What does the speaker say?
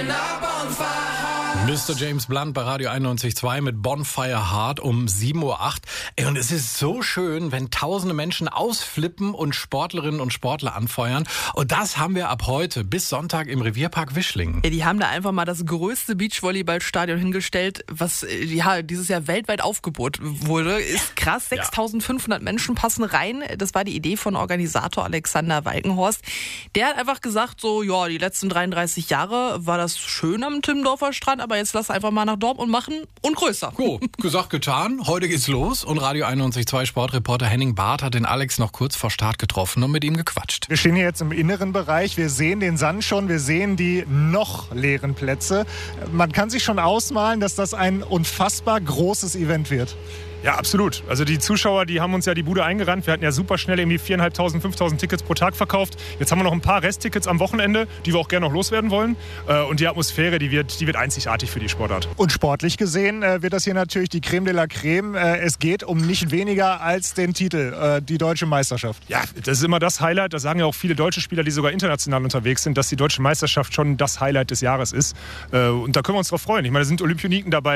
Mr. James Blunt bei Radio 91.2 mit Bonfire Heart um 7:08 Uhr. Und es ist so schön, wenn tausende Menschen ausflippen und Sportlerinnen und Sportler anfeuern. Und das haben wir ab heute bis Sonntag im Revierpark Wischlingen. Ja, die haben da einfach mal das größte Beachvolleyballstadion hingestellt, was dieses Jahr weltweit aufgebaut wurde. Ist krass, 6.500 Menschen passen rein. Das war die Idee von Organisator Alexander Walkenhorst. Der hat einfach gesagt, die letzten 33 Jahre war das schön am Timmendorfer Strand, aber jetzt lass einfach mal nach Dortmund machen und größer. So, gesagt, getan. Heute geht's los und Radio 91.2 Sportreporter Henning Barth hat den Alex noch kurz vor Start getroffen und mit ihm gequatscht. Wir stehen hier jetzt im inneren Bereich. Wir sehen den Sand schon. Wir sehen die noch leeren Plätze. Man kann sich schon ausmalen, dass das ein unfassbar großes Event wird. Ja, absolut. Also die Zuschauer, die haben uns ja die Bude eingerannt. Wir hatten ja super schnell irgendwie 4.500, 5.000 Tickets pro Tag verkauft. Jetzt haben wir noch ein paar Resttickets am Wochenende, die wir auch gerne noch loswerden wollen. Und die Atmosphäre, die wird einzigartig für die Sportart. Und sportlich gesehen wird das hier natürlich die Creme de la Creme. Es geht um nicht weniger als den Titel, die Deutsche Meisterschaft. Ja, das ist immer das Highlight. Das sagen ja auch viele deutsche Spieler, die sogar international unterwegs sind, dass die Deutsche Meisterschaft schon das Highlight des Jahres ist. Und da können wir uns drauf freuen. Ich meine, da sind Olympioniken dabei.